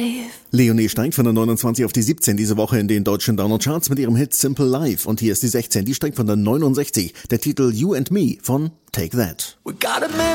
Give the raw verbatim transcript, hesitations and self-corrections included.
life. Leonie steigt von der neunundzwanzig auf die siebzehn diese Woche in den deutschen Download-Charts mit ihrem Hit Simple Life. Und hier ist die sechzehn, die steigt von der neunundsechzig. Der Titel You and Me von Take That. We gotta make